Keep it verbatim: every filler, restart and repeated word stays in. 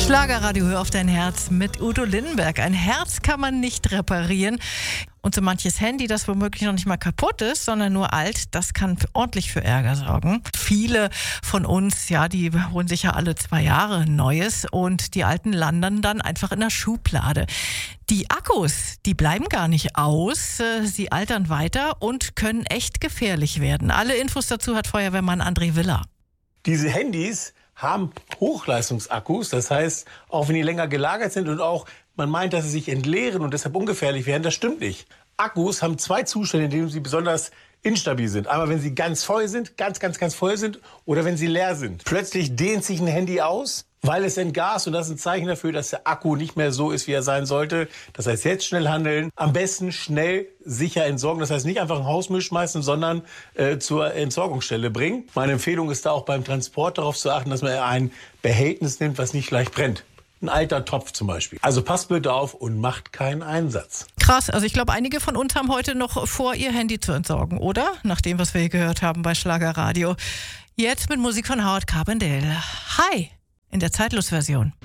Schlagerradio, hör auf dein Herz mit Udo Lindenberg. Ein Herz kann man nicht reparieren. Und so manches Handy, das womöglich noch nicht mal kaputt ist, sondern nur alt, das kann ordentlich für Ärger sorgen. Viele von uns, ja, die holen sich ja alle zwei Jahre ein neues und die alten landen dann einfach in der Schublade. Die Akkus, die bleiben gar nicht aus, sie altern weiter und können echt gefährlich werden. Alle Infos dazu hat Feuerwehrmann André Willer. Diese Handys haben Hochleistungsakkus, das heißt, auch wenn die länger gelagert sind und auch man meint, dass sie sich entleeren und deshalb ungefährlich werden, das stimmt nicht. Akkus haben zwei Zustände, in denen sie besonders instabil sind. Einmal, wenn sie ganz voll sind, ganz, ganz, ganz voll sind oder wenn sie leer sind. Plötzlich dehnt sich ein Handy aus, weil es entgast und das ist ein Zeichen dafür, dass der Akku nicht mehr so ist, wie er sein sollte. Das heißt, jetzt schnell handeln, am besten schnell, sicher entsorgen. Das heißt, nicht einfach ein Hausmüll schmeißen, sondern äh, zur Entsorgungsstelle bringen. Meine Empfehlung ist da auch beim Transport darauf zu achten, dass man ein Behältnis nimmt, was nicht leicht brennt. Ein alter Topf zum Beispiel. Also passt bitte auf und macht keinen Einsatz. Krass, also ich glaube, einige von uns haben heute noch vor, ihr Handy zu entsorgen, oder? Nach dem, was wir hier gehört haben bei Schlagerradio. Jetzt mit Musik von Howard Carpendale. Hi, in der Zeitlos-Version.